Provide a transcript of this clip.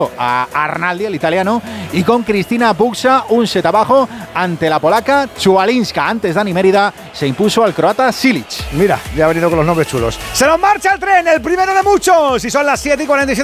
a Arnaldi, el italiano, y con Cristina Buxa un set abajo ante la polaca Chualinska. Antes Dani Mérida se impuso al croata Silic. Mira, ya ha venido con los nombres chulos. ¡Se nos marcha el tren! ¡El primero de muchos! Y son las 7:47.